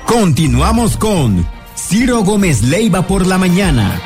Continuamos con Ciro Gómez Leiva por la mañana.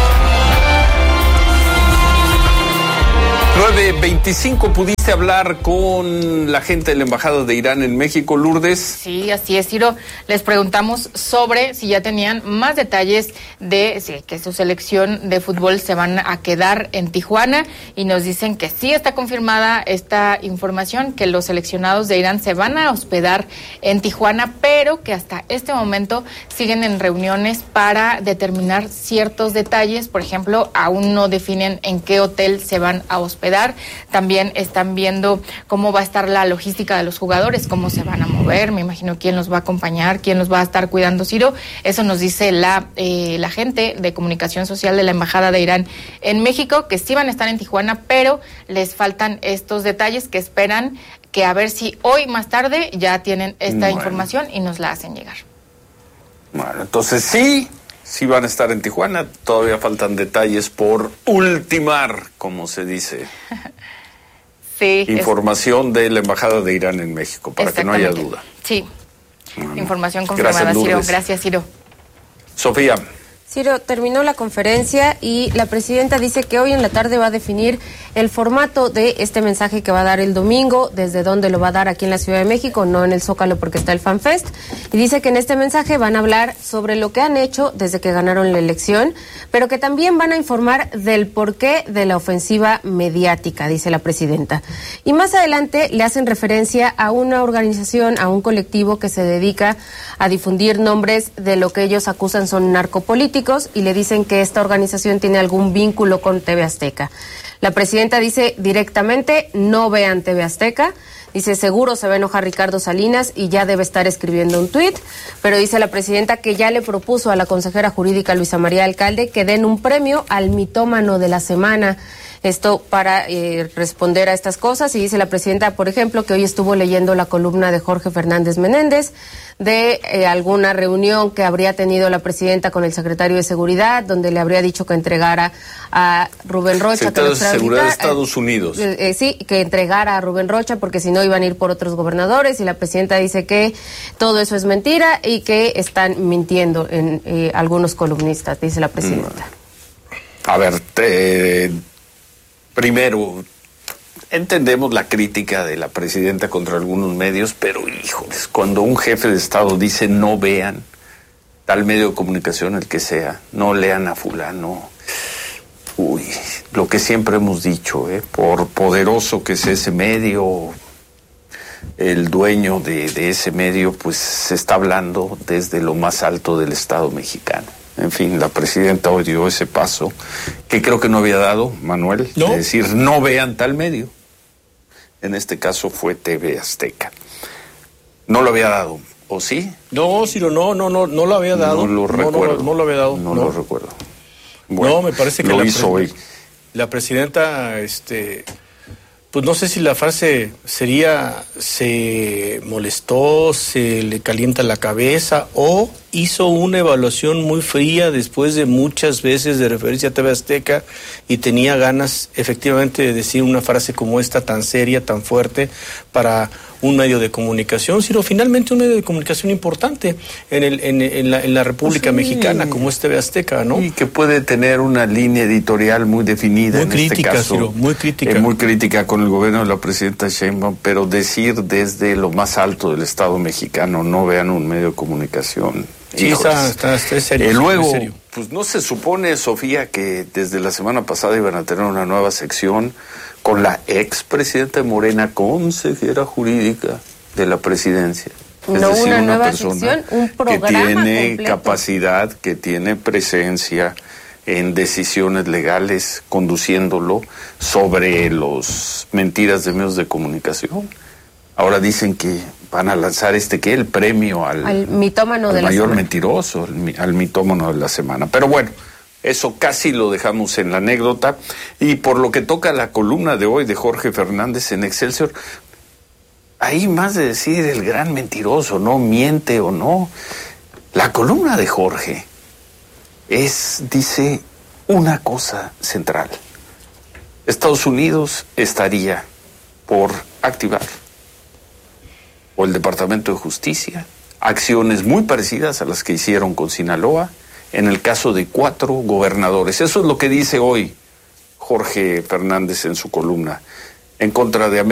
9:25, ¿pudiste hablar con la gente de la Embajada de Irán en México, Lourdes? Sí, así es, Ciro. Les preguntamos sobre si ya tenían más detalles de que su selección de fútbol se van a quedar en Tijuana, y nos dicen que sí está confirmada esta información, que los seleccionados de Irán se van a hospedar en Tijuana, pero que hasta este momento siguen en reuniones para determinar ciertos detalles. Por ejemplo, aún no definen en qué hotel se van a hospedar. También están viendo cómo va a estar la logística de los jugadores, cómo se van a mover, me imagino quién los va a acompañar, quién los va a estar cuidando, Ciro. Eso nos dice la gente de comunicación social de la Embajada de Irán en México, que sí van a estar en Tijuana, pero les faltan estos detalles, que esperan que a ver si hoy más tarde ya tienen esta información y nos la hacen llegar. Bueno, entonces sí van a estar en Tijuana, todavía faltan detalles por ultimar, como se dice. Sí. Información de la Embajada de Irán en México, para que no haya duda. Sí, información confirmada, Ciro. Gracias, Ciro. Sofía. Ciro, terminó la conferencia y la presidenta dice que hoy en la tarde va a definir el formato de este mensaje que va a dar el domingo, desde dónde lo va a dar aquí en la Ciudad de México, no en el Zócalo porque está el FanFest, y dice que en este mensaje van a hablar sobre lo que han hecho desde que ganaron la elección, pero que también van a informar del porqué de la ofensiva mediática, dice la presidenta. Y más adelante le hacen referencia a una organización, a un colectivo que se dedica a difundir nombres de lo que ellos acusan son narcopolíticos, y le dicen que esta organización tiene algún vínculo con TV Azteca. La presidenta dice directamente, no vean TV Azteca. Dice, seguro se va a enojar Ricardo Salinas y ya debe estar escribiendo un tuit, pero dice la presidenta que ya le propuso a la consejera jurídica Luisa María Alcalde que den un premio al mitómano de la semana. Esto para responder a estas cosas, y dice la presidenta, por ejemplo, que hoy estuvo leyendo la columna de Jorge Fernández Menéndez de alguna reunión que habría tenido la presidenta con el secretario de Seguridad, donde le habría dicho que entregara a Rubén Rocha. Secretario de Seguridad de Estados Unidos. Sí, que entregara a Rubén Rocha porque si no iban a ir por otros gobernadores, y la presidenta dice que todo eso es mentira y que están mintiendo en algunos columnistas, dice la presidenta. A ver, primero, entendemos la crítica de la presidenta contra algunos medios, pero híjoles, cuando un jefe de Estado dice no vean tal medio de comunicación, el que sea, no lean a fulano, lo que siempre hemos dicho, por poderoso que sea ese medio, el dueño de ese medio, pues se está hablando desde lo más alto del Estado mexicano. En fin, la presidenta hoy dio ese paso que creo que no había dado, Manuel, ¿no? De decir no vean tal medio. En este caso fue TV Azteca. No lo había dado, ¿o sí? No, Ciro, no lo había dado. No lo recuerdo. No lo había dado. No lo recuerdo. Bueno, no, me parece que lo hizo hoy. La presidenta, pues no sé si la frase sería se molestó, se le calienta la cabeza, o hizo una evaluación muy fría después de muchas veces de referencia a TV Azteca y tenía ganas efectivamente de decir una frase como esta tan seria, tan fuerte para un medio de comunicación, sino finalmente un medio de comunicación importante en la República Mexicana como es TV Azteca, ¿no? Y que puede tener una línea editorial muy definida, muy en crítica, este caso, Ciro, muy crítica. Muy crítica con el gobierno de la presidenta Sheinbaum, pero decir desde lo más alto del Estado mexicano, no vean un medio de comunicación. Sí, está serio. Luego, serio. pues no se supone, Sofía, que desde la semana pasada iban a tener una nueva sección con la expresidenta de Morena, consejera jurídica de la presidencia. Es no decir, una nueva persona sección, un programa que tiene completo. capacidad, que tiene presencia en decisiones legales, conduciéndolo sobre los mentiras de medios de comunicación. Ahora dicen que van a lanzar el premio al mitómano de la mayor semana. mentiroso, al mitómano de la semana. Pero bueno, eso casi lo dejamos en la anécdota. Y por lo que toca a la columna de hoy de Jorge Fernández en Excelsior, ahí más de decir el gran mentiroso, no miente o no, la columna de Jorge dice una cosa central. Estados Unidos estaría por activar, o el Departamento de Justicia acciones muy parecidas a las que hicieron con Sinaloa en el caso de 4 gobernadores. Eso es lo que dice hoy Jorge Fernández en su columna en contra de América.